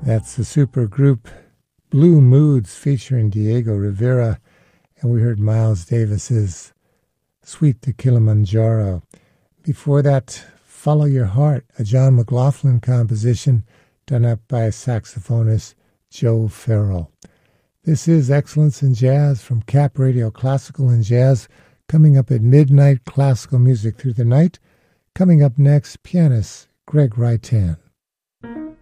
That's the super group Blue Moods featuring Diego Rivera, and we heard Miles Davis's Sweet to Kilimanjaro. Before that, Follow Your Heart, a John McLaughlin composition done up by saxophonist Joe Farrell. This is Excellence in Jazz from Cap Radio Classical and Jazz, coming up at midnight, classical music through the night. Coming up next, pianist Greg Reitan.